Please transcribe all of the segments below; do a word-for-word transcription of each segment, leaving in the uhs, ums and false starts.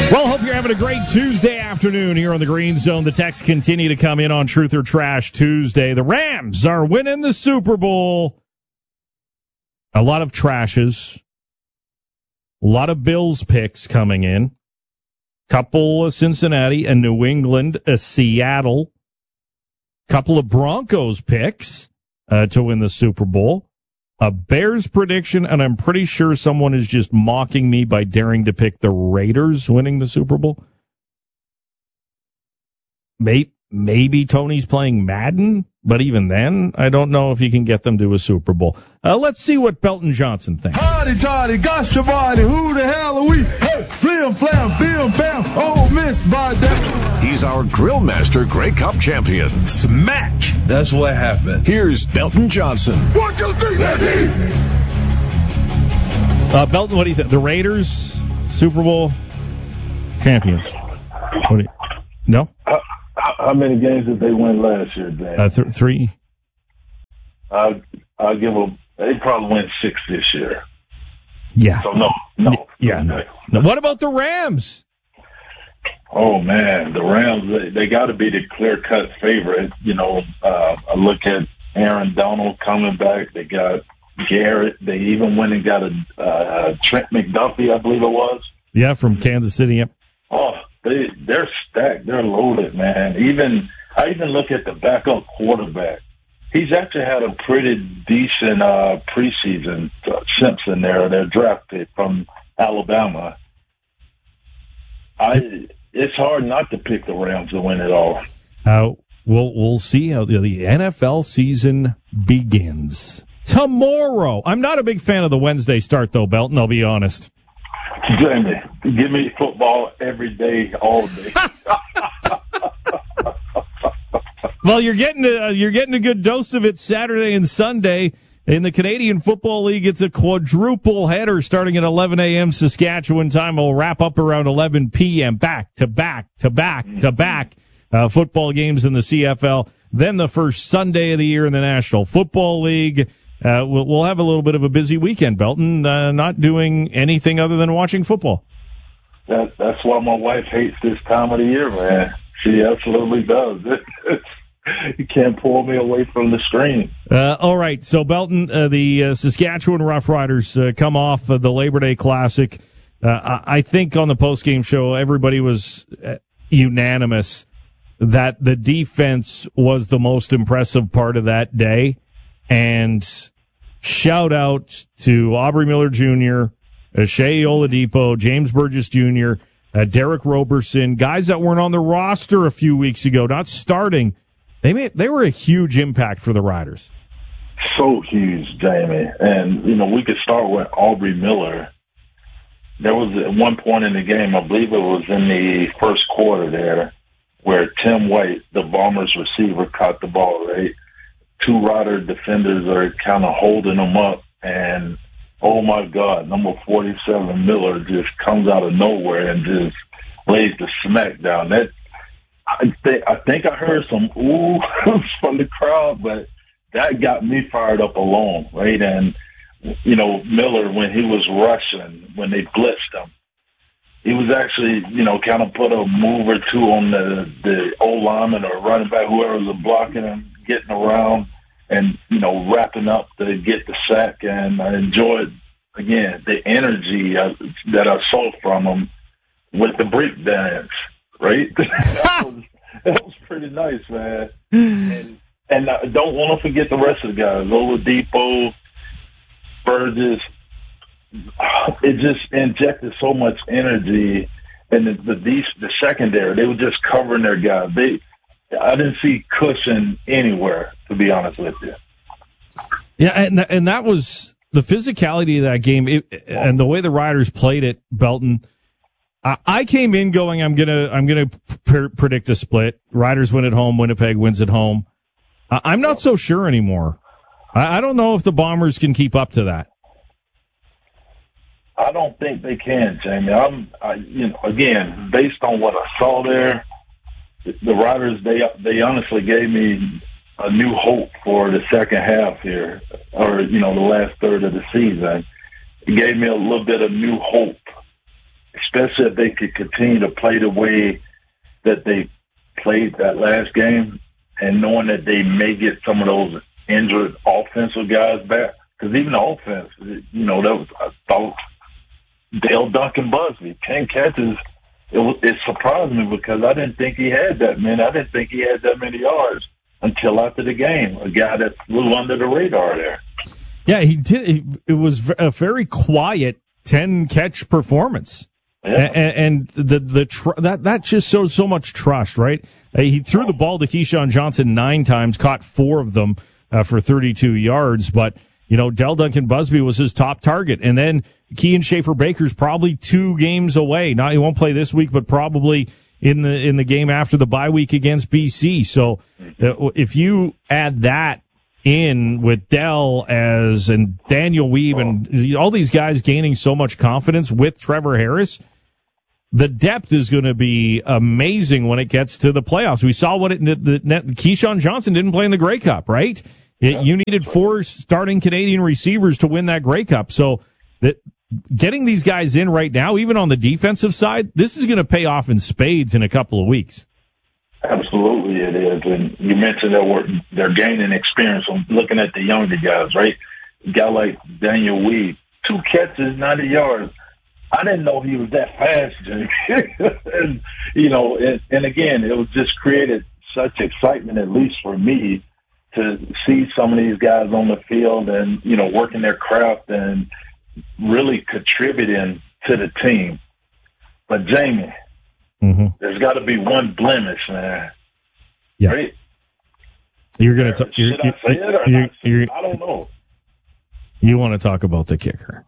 Well, hope you're having a great Tuesday afternoon here on the Green Zone. The texts continue to come in on Truth or Trash Tuesday. The Rams are winning the Super Bowl. A lot of trashes. A lot of Bills picks coming in. Couple of Cincinnati, a New England, a Seattle. Couple of Broncos picks uh, to win the Super Bowl. A Bears prediction, and I'm pretty sure someone is just mocking me by daring to pick the Raiders winning the Super Bowl. Maybe, maybe Tony's playing Madden, but even then, I don't know if you can get them to a Super Bowl. Uh, let's see what Belton Johnson thinks. Hardy, Toddy, gosh, your body, who the hell are we? Hey, flim, flam, bim, bam, oh, miss, by that. He's our grill master Grey Cup champion. Smack. That's what happened. Here's Belton Johnson. One, two, three, let's eat. Uh, Belton, what do you think? The Raiders, Super Bowl champions. What do you, no? How, how many games did they win last year, Dan? Uh, th- three. I'll, I'll give them, they probably win six this year. Yeah. So, no, no. Yeah, no. Now, what about the Rams? Oh, man, the Rams, they, they got to be the clear-cut favorite. You know, uh, I look at Aaron Donald coming back. They got Garrett. They even went and got a uh, Trent McDuffie, I believe it was. Yeah, from Kansas City. Yep. Oh, they, they're stacked. They're loaded, man. Even I even look at the backup quarterback. He's actually had a pretty decent uh, preseason. Uh, Simpson there, their draft pick from Alabama. I it's hard not to pick the Rams to win it all. Uh, we'll we'll see how the, the N F L season begins tomorrow. I'm not a big fan of the Wednesday start, though, Belton. I'll be honest. Jamie, give me football every day, all day. Well, you're getting a, you're getting a good dose of it Saturday and Sunday. In the Canadian Football League, it's a quadruple header starting at eleven a.m. Saskatchewan time. We'll wrap up around eleven p.m. Back to back to back to back uh, football games in the C F L. Then the first Sunday of the year in the National Football League. Uh, we'll, we'll have a little bit of a busy weekend, Belton, uh, not doing anything other than watching football. That, that's why my wife hates this time of the year, man. She absolutely does. It, it's, you can't pull me away from the screen. Uh, all right, so Belton, uh, the uh, Saskatchewan Roughriders uh, come off of the Labor Day Classic. Uh, I think on the postgame show, everybody was uh, unanimous that the defense was the most impressive part of that day. And shout out to Aubrey Miller Junior, uh, Shea Oladipo, James Burgess Junior, uh, Derek Roberson, guys that weren't on the roster a few weeks ago, not starting. They made, they were a huge impact for the Riders. So huge, Jamie. And, you know, we could start with Aubrey Miller. There was at one point in the game, I believe it was in the first quarter there, where Tim White, the Bombers receiver, caught the ball, right? Two Rider defenders are kind of holding them up, and oh my God, number forty-seven Miller just comes out of nowhere and just lays the smack down. That I think I think I heard some ooh from the crowd, but that got me fired up alone, right? And you know, Miller, when he was rushing, when they blitzed him, he was actually, you know, kind of put a move or two on the the old lineman or running back, whoever was blocking him, getting around and, you know, wrapping up to get the sack. And I enjoyed, again, the energy uh, that I saw from him with the break dance, right? that, was, that was pretty nice, man. And, and I don't want to forget the rest of the guys, Oladipo, Burgess. It just injected so much energy. And the, the, the, the secondary, they were just covering their guys. They, I didn't see cushion anywhere, to be honest with you. Yeah, and and that was the physicality of that game, it, and the way the Riders played it, Belton. I, I came in going, I'm gonna I'm gonna pr- predict a split. Riders win at home, Winnipeg wins at home. I, I'm not so sure anymore. I, I don't know if the Bombers can keep up to that. I don't think they can, Jamie. I'm, I, you know, again, based on what I saw there. The Riders, they they honestly gave me a new hope for the second half here, or, you know, the last third of the season. It gave me a little bit of new hope especially if they could continue to play the way that they played that last game, and knowing that they may get some of those injured offensive guys back. Because even the offense, you know, that was, I thought Dale Duncan Busby, ten catches, it, was, it surprised me because I didn't think he had that many. I didn't think he had that many yards until after the game, a guy that flew under the radar there. Yeah, he did. It was a very quiet ten-catch performance. Yeah. And, and the the tr- that that just shows so much trust, right? Uh, he threw the ball to Keyshawn Johnson nine times, caught four of them uh, for thirty-two yards. But you know, Dell Duncan Busby was his top target, and then Kean Schaefer-Baker's probably two games away. Now he won't play this week, but probably in the in the game after the bye week against B C. So uh, if you add that in with Dell as and Daniel Weeb and all these guys gaining so much confidence with Trevor Harris, the depth is going to be amazing when it gets to the playoffs. We saw what it, the, the Keyshawn Johnson didn't play in the Grey Cup, right? It, yeah. You needed four starting Canadian receivers to win that Grey Cup. So that getting these guys in right now, even on the defensive side, this is going to pay off in spades in a couple of weeks. Absolutely it is. And you mentioned that we're, they're gaining experience on looking at the younger guys, right? A guy like Daniel Weed, two catches, ninety yards. I didn't know he was that fast, Jimmy. and, you know, and, and again, it was just created such excitement, at least for me, to see some of these guys on the field and, you know, working their craft and really contributing to the team. But, Jamie, mm-hmm. there's got to be one blemish, man. Yeah. Right? You're going to talk. Should I say it or you're, not? You're, I don't know. You want to talk about the kicker.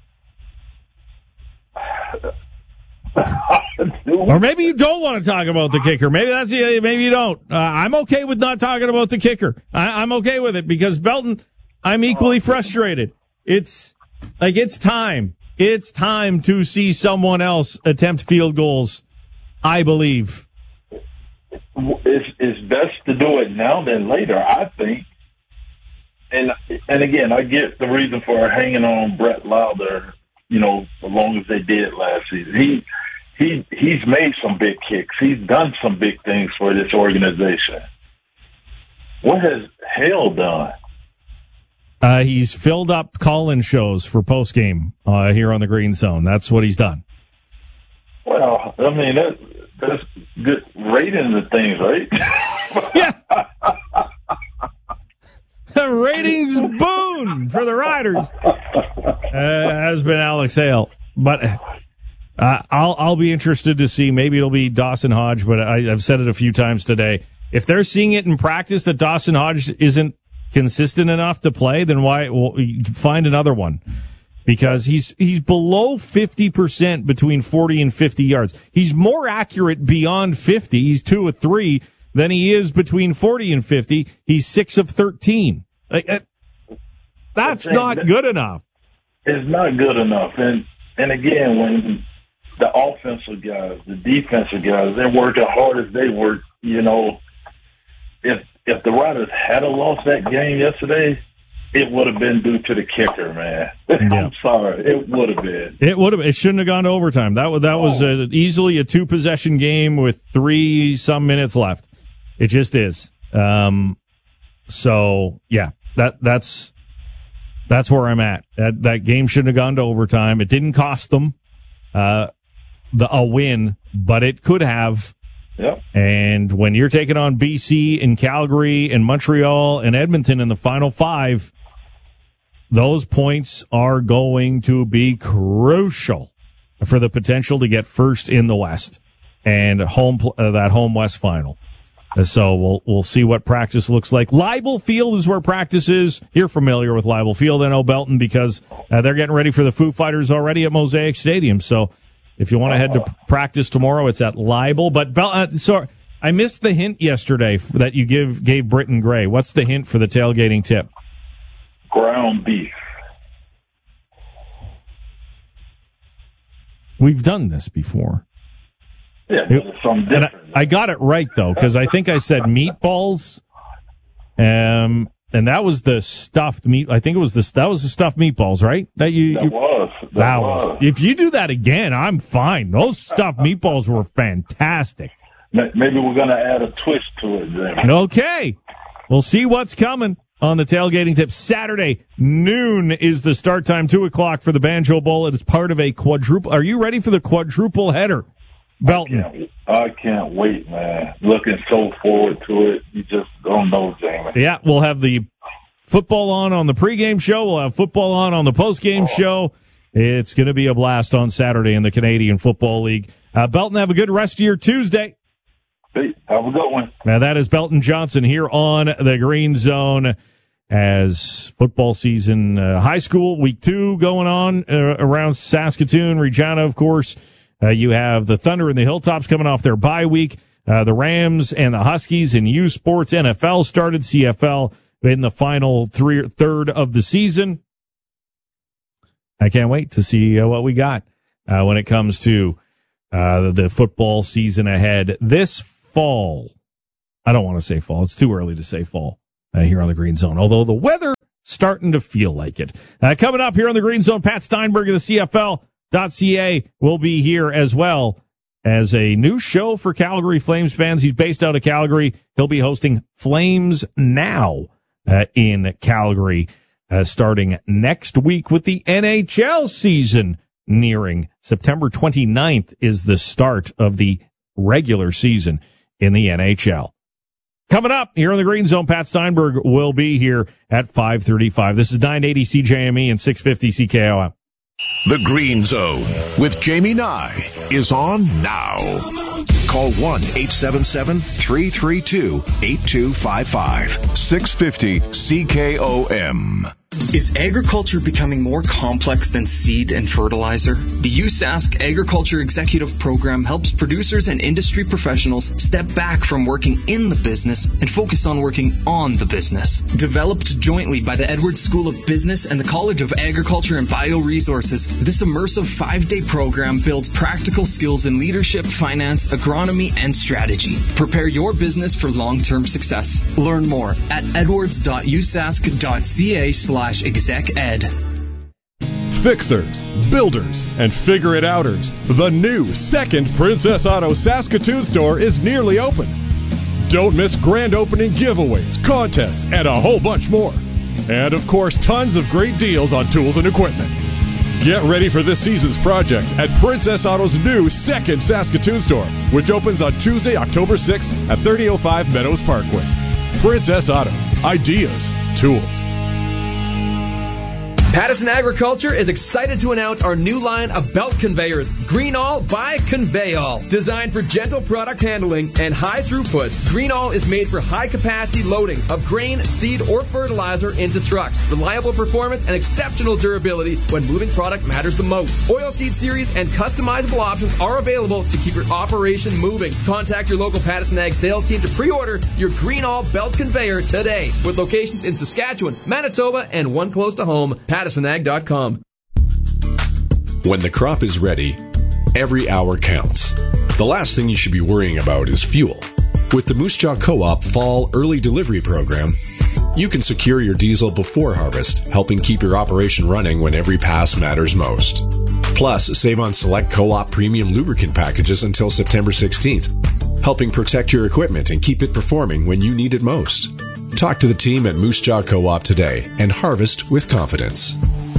Or maybe you don't want to talk about the kicker. Maybe that's maybe you don't. Uh, I'm okay with not talking about the kicker. I, I'm okay with it because Belton, I'm equally frustrated. It's like it's time. It's time to see someone else attempt field goals. I believe it's, it's best to do it now than later, I think. And and again, I get the reason for hanging on Brett Lauder, you know, as long as they did last season. He he he's made some big kicks. He's done some big things for this organization. What has Hale done? Uh, he's filled up call-in shows for postgame uh, here on the Green Zone. That's what he's done. Well, I mean, that, that's good rating the things, right? Yeah. Ratings boon for the Riders. Uh, has been Alex Hale. But uh, I'll I'll be interested to see. Maybe it'll be Dawson Hodge, but I, I've said it a few times today. If they're seeing it in practice that Dawson Hodge isn't consistent enough to play, then why well, find another one? Because he's he's below fifty percent between forty and fifty yards. He's more accurate beyond fifty. He's two of three than he is between forty and fifty. He's six of thirteen. Like, uh, that's not good enough. It's not good enough. And and again, when the offensive guys, the defensive guys, they're working hard as they work, you know, if if the Riders had lost that game yesterday, it would have been due to the kicker, man. Yeah. I'm sorry. It would have been. It would have. It shouldn't have gone to overtime. That was that was a, easily a two possession game with three some minutes left. It just is. Um, so yeah, that that's that's where I'm at. That that game shouldn't have gone to overtime. It didn't cost them uh, the a win, but it could have. Yep. And when you're taking on B C and Calgary and Montreal and Edmonton in the final five, those points are going to be crucial for the potential to get first in the West and home uh, that home West final. So we'll we'll see what practice looks like. Leibel Field is where practice is. You're familiar with Leibel Field, I know, Belton, because uh, they're getting ready for the Foo Fighters already at Mosaic Stadium. So if you want to head to practice tomorrow, it's at Leibel. But Bel- uh, so I missed the hint yesterday that you give gave Britton Gray. What's the hint for the tailgating tip? Ground beef. We've done this before. Yeah, but it's something different. I, I got it right, though, because I think I said meatballs. Um, And that was the stuffed meat. I think it was the that was the stuffed meatballs, right? That you. That you, was. That, that was. was. If you do that again, I'm fine. Those stuffed meatballs were fantastic. Maybe we're going to add a twist to it, then. Okay. We'll see what's coming on the Tailgating Tip. Saturday, noon is the start time, two o'clock for the Banjo Bowl. It is part of a quadruple. Are you ready for the quadruple header, Belton? I can't, I can't wait, man. Looking so forward to it. You just don't know, Jamie. Yeah, we'll have the football on on the pregame show. We'll have football on on the postgame oh. show. It's going to be a blast on Saturday in the Canadian Football League. Uh, Belton, have a good rest of your Tuesday. Hey, have a good one. Now, that is Belton Johnson here on the Green Zone as football season, uh, high school, week two going on uh, around Saskatoon, Regina, of course. Uh, you have the Thunder and the Hilltops coming off their bye week. Uh, the Rams and the Huskies in U Sports. N F L started, C F L in the final three, third of the season. I can't wait to see uh, what we got uh, when it comes to uh, the, the football season ahead. This fall, I don't want to say fall. It's too early to say fall uh, here on the Green Zone, although the weather starting to feel like it. Uh, coming up here on the Green Zone, Pat Steinberg of the C F L dot C A will be here as well as a new show for Calgary Flames fans. He's based out of Calgary. He'll be hosting Flames Now uh, in Calgary uh, starting next week with the N H L season nearing. September twenty-ninth is the start of the regular season in the N H L. Coming up here on the Green Zone, Pat Steinberg will be here at five thirty-five. This is nine eighty C J M E and six fifty C K O M. The Green Zone with Jamie Nye is on now. Call one eight seven seven, three three two, eight two five five. six fifty C K O M. Is agriculture becoming more complex than seed and fertilizer? The U S A S C Agriculture Executive Program helps producers and industry professionals step back from working in the business and focus on working on the business. Developed jointly by the Edwards School of Business and the College of Agriculture and Bioresources, this immersive five-day program builds practical skills in leadership, finance, agronomy, and strategy. Prepare your business for long-term success. Learn more at edwards dot u s a s c dot c a slash exec ed. Fixers, builders, and figure-it-outers. The new second Princess Auto Saskatoon store is nearly open. Don't miss grand opening giveaways, contests, and a whole bunch more. And, of course, tons of great deals on tools and equipment. Get ready for this season's projects at Princess Auto's new second Saskatoon store, which opens on Tuesday, October sixth at thirty oh five Meadows Parkway. Princess Auto. Ideas. Tools. Pattison Agriculture is excited to announce our new line of belt conveyors, Greenall by Conveyall. Designed for gentle product handling and high throughput, Greenall is made for high-capacity loading of grain, seed, or fertilizer into trucks. Reliable performance and exceptional durability when moving product matters the most. Oilseed series and customizable options are available to keep your operation moving. Contact your local Pattison Ag sales team to pre-order your Greenall belt conveyor today, with locations in Saskatchewan, Manitoba, and one close to home, Pattison Ag dot com. When the crop is ready, every hour counts. The last thing you should be worrying about is fuel. With the Moose Jaw Co-op Fall Early Delivery Program, you can secure your diesel before harvest, helping keep your operation running when every pass matters most. Plus, save on select Co-op premium lubricant packages until September sixteenth, helping protect your equipment and keep it performing when you need it most. Talk to the team at Moose Jaw Co-op today and harvest with confidence.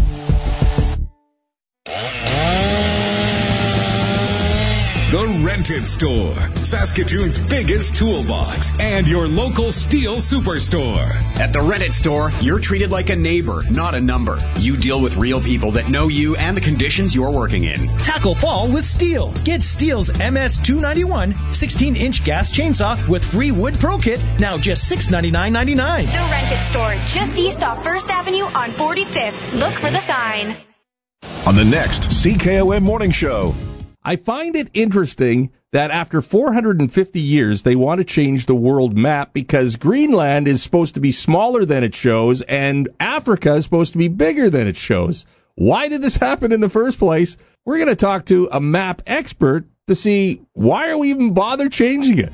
The Rented Store, Saskatoon's biggest toolbox, and your local Steel Superstore. At the Rented Store, you're treated like a neighbor, not a number. You deal with real people that know you and the conditions you're working in. Tackle fall with Steel. Get Steel's M S two ninety-one sixteen-inch gas chainsaw with free wood pro kit, now just six ninety-nine ninety-nine. The Rented Store, just east off First Avenue on forty-fifth. Look for the sign. On the next C K O M Morning Show. I find it interesting that after four hundred fifty years, they want to change the world map because Greenland is supposed to be smaller than it shows and Africa is supposed to be bigger than it shows. Why did this happen in the first place? We're going to talk to a map expert to see why are we even bother changing it.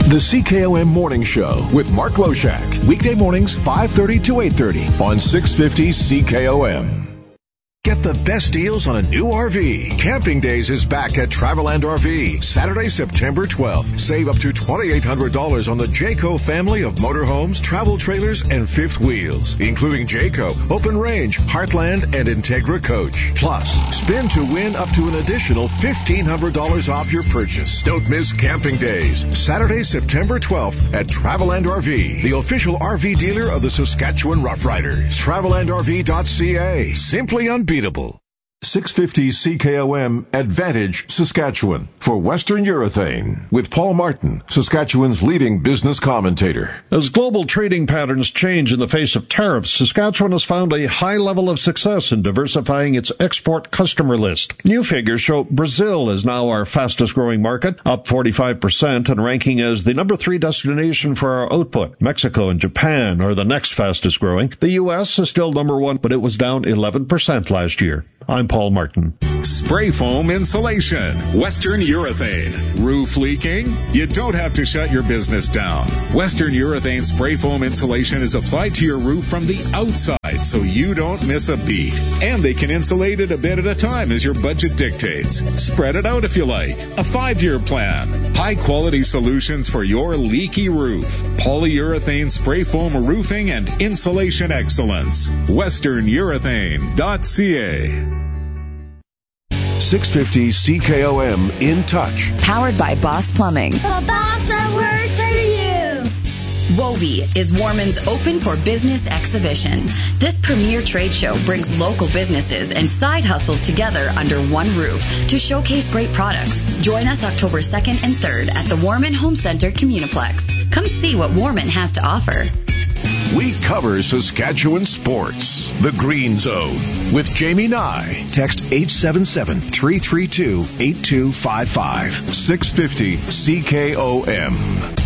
The C K O M Morning Show with Mark Loshak. Weekday mornings, five thirty to eight thirty on six fifty C K O M. Get the best deals on a new R V. Camping Days is back at Traveland R V. Saturday, September twelfth. Save up to twenty-eight hundred dollars on the Jayco family of motorhomes, travel trailers, and fifth wheels, including Jayco, Open Range, Heartland, and Integra Coach. Plus, spin to win up to an additional fifteen hundred dollars off your purchase. Don't miss Camping Days. Saturday, September twelfth at Traveland R V, the official R V dealer of the Saskatchewan Roughriders. Traveland R V dot C A. Simply unbeatable. six fifty C K O M Advantage Saskatchewan for Western Urethane with Paul Martin, Saskatchewan's leading business commentator. As global trading patterns change in the face of tariffs, Saskatchewan has found a high level of success in diversifying its export customer list. New figures show Brazil is now our fastest growing market, up forty-five percent and ranking as the number three destination for our output. Mexico and Japan are the next fastest growing. The U S is still number one, but it was down eleven percent last year. I'm Paul Martin. Spray foam insulation. Western Urethane. Roof leaking? You don't have to shut your business down. Western Urethane spray foam insulation is applied to your roof from the outside so you don't miss a beat. And they can insulate it a bit at a time as your budget dictates. Spread it out if you like. A five-year plan. High-quality solutions for your leaky roof. Polyurethane spray foam roofing and insulation excellence. Western Urethane dot C A. six fifty C K O M In Touch. Powered by Boss Plumbing. The boss that works for you. WOBI is Warman's Open for Business exhibition. This premier trade show brings local businesses and side hustles together under one roof to showcase great products. Join us October second and third at the Warman Home Center Communiplex. Come see what Warman has to offer. We cover Saskatchewan sports. The Green Zone with Jamie Nye. Text eight seven seven, three three two, eight two five five. six fifty C K O M.